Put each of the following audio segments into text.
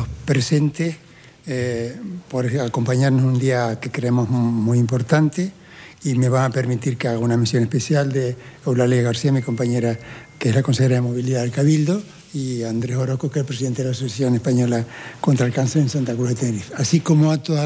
los presentes por acompañarnos un día que creemos muy importante, y me van a permitir que haga una mención especial de Eulalia García, mi compañera, que es la consejera de Movilidad del Cabildo, y Andrés Oroco, que es el presidente de la Asociación Española contra el Cáncer en Santa Cruz de Tenerife. Así como a todas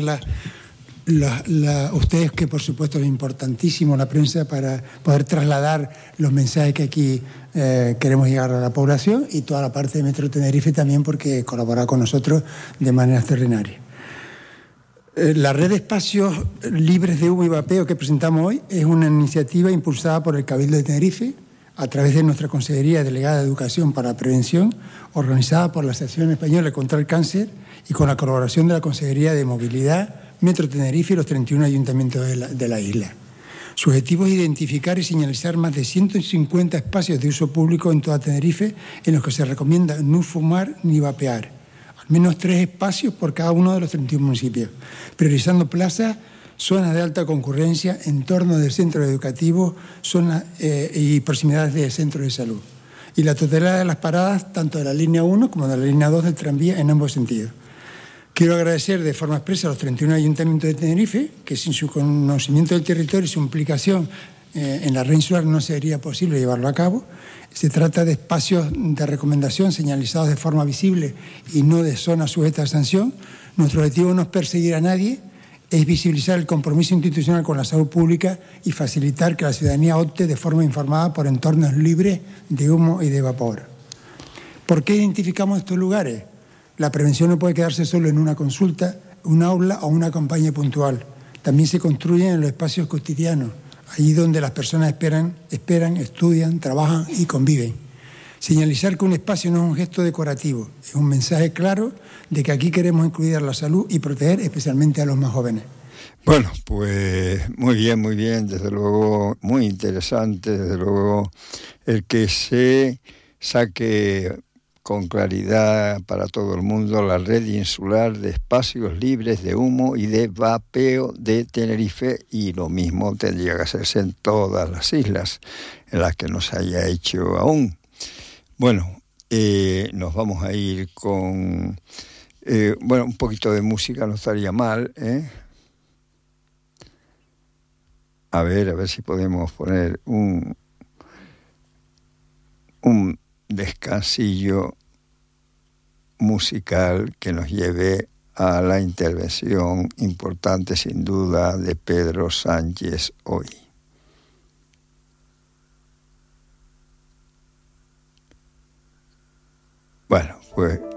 ustedes, que por supuesto es importantísimo la prensa para poder trasladar los mensajes que aquí queremos llegar a la población, y toda la parte de Metro Tenerife también, porque colabora con nosotros de manera extraordinaria. La red de espacios libres de humo y vapeo que presentamos hoy es una iniciativa impulsada por el Cabildo de Tenerife a través de nuestra Consejería Delegada de Educación para la Prevención, organizada por la Asociación Española contra el Cáncer y con la colaboración de la Consejería de Movilidad, Metro Tenerife y los 31 ayuntamientos de la isla. Su objetivo es identificar y señalizar más de 150 espacios de uso público en toda Tenerife en los que se recomienda no fumar ni vapear. Al menos 3 espacios por cada uno de los 31 municipios, priorizando plazas, zonas de alta concurrencia, entornos de centros educativos, zonas y proximidades de centros de salud. Y la totalidad de las paradas, tanto de la línea 1 como de la línea 2 del tranvía, en ambos sentidos. Quiero agradecer de forma expresa a los 31 ayuntamientos de Tenerife, que sin su conocimiento del territorio y su implicación en la red insular no sería posible llevarlo a cabo. Se trata de espacios de recomendación señalizados de forma visible y no de zonas sujetas a sanción. Nuestro objetivo no es perseguir a nadie, es visibilizar el compromiso institucional con la salud pública y facilitar que la ciudadanía opte de forma informada por entornos libres de humo y de vapor. ¿Por qué identificamos estos lugares? La prevención no puede quedarse solo en una consulta, un aula o una campaña puntual. También se construyen en los espacios cotidianos, allí donde las personas esperan, estudian, trabajan y conviven. Señalizar que un espacio no es un gesto decorativo, es un mensaje claro de que aquí queremos incluir la salud y proteger especialmente a los más jóvenes. Bueno, pues muy bien, desde luego muy interesante, desde luego el que se saque con claridad para todo el mundo la red insular de espacios libres de humo y de vapeo de Tenerife, y lo mismo tendría que hacerse en todas las islas en las que no se haya hecho aún. Bueno, nos vamos a ir con un poquito de música, no estaría mal, ¿eh? A ver si podemos poner un descansillo musical que nos lleve a la intervención importante, sin duda, de Pedro Sánchez hoy. Bueno, pues